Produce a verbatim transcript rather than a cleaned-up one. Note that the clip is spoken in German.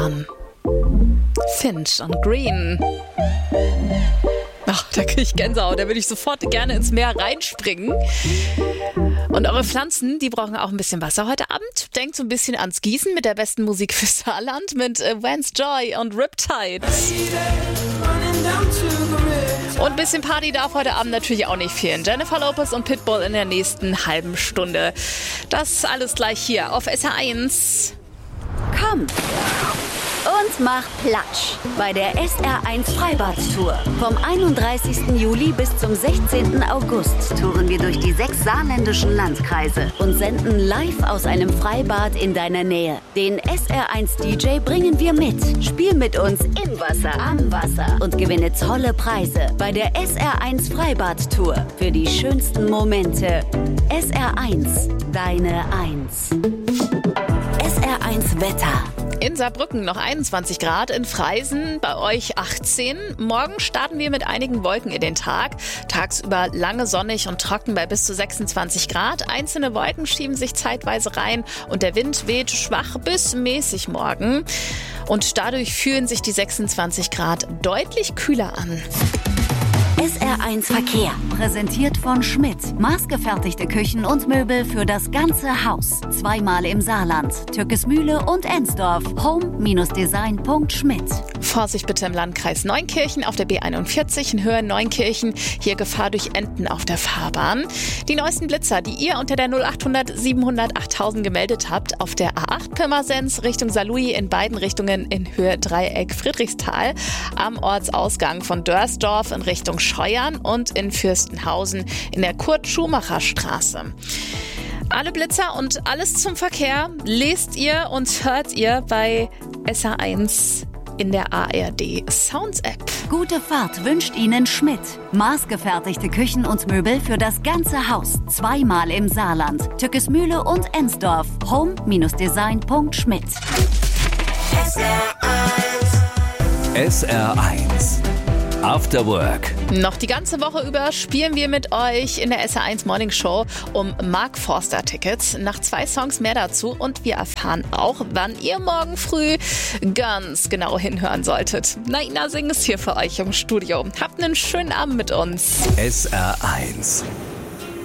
waren. Finch und Green. Ach, da kriege ich Gänsehaut, da würde ich sofort gerne ins Meer reinspringen. Und eure Pflanzen, die brauchen auch ein bisschen Wasser heute Abend. Denkt so ein bisschen ans Gießen mit der besten Musik für Saarland mit äh, Vance Joy und Riptide. Und ein bisschen Party darf heute Abend natürlich auch nicht fehlen. Jennifer Lopez und Pitbull in der nächsten halben Stunde. Das alles gleich hier auf S R eins. Komm und mach Platsch bei der S R eins Freibad-Tour. Vom einunddreißigsten Juli bis zum sechzehnten August touren wir durch die sechs saarländischen Landkreise und senden live aus einem Freibad in deiner Nähe. Den S R eins D J bringen wir mit. Spiel mit uns im Wasser, am Wasser und gewinne tolle Preise bei der S R eins Freibad-Tour. Für die schönsten Momente. S R eins, deine Eins. S R eins Wetter. In Saarbrücken noch einundzwanzig Grad, in Freisen bei euch achtzehn. Morgen starten wir mit einigen Wolken in den Tag. Tagsüber lange sonnig und trocken bei bis zu sechsundzwanzig Grad. Einzelne Wolken schieben sich zeitweise rein und der Wind weht schwach bis mäßig morgen. Und dadurch fühlen sich die sechsundzwanzig Grad deutlich kühler an. S R eins Verkehr, präsentiert von Schmidt. Maßgefertigte Küchen und Möbel für das ganze Haus. Zweimal im Saarland, Türkesmühle und Ensdorf. home design punkt schmidt. Vorsicht bitte im Landkreis Neunkirchen auf der B einundvierzig in Höhe Neunkirchen. Hier Gefahr durch Enten auf der Fahrbahn. Die neuesten Blitzer, die ihr unter der null achthundert siebenhundert achttausend gemeldet habt, auf der A acht Pirmasens Richtung Saarlouis in beiden Richtungen in Höhe Dreieck Friedrichsthal. Am Ortsausgang von Dörsdorf in Richtung Scheuern und in Fürstenhausen in der Kurt-Schumacher-Straße. Alle Blitzer und alles zum Verkehr lest ihr und hört ihr bei S R eins in der A R D Sounds App. Gute Fahrt wünscht Ihnen Schmidt. Maßgefertigte Küchen und Möbel für das ganze Haus. Zweimal im Saarland, Türkesmühle und Ensdorf. home design punkt schmidt. S R eins. S R eins. After Work. Noch die ganze Woche über spielen wir mit euch in der S R eins Morning Show um Mark Forster Tickets. Nach zwei Songs mehr dazu und wir erfahren auch, wann ihr morgen früh ganz genau hinhören solltet. Naina Singh ist hier für euch im Studio. Habt einen schönen Abend mit uns. S R eins.